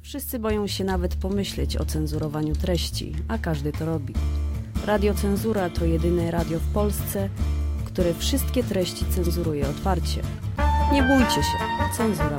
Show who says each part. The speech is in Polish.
Speaker 1: Wszyscy boją się nawet pomyśleć o cenzurowaniu treści, a każdy to robi. Radio Cenzura to jedyne radio w Polsce, które wszystkie treści cenzuruje otwarcie. Nie bójcie się, cenzura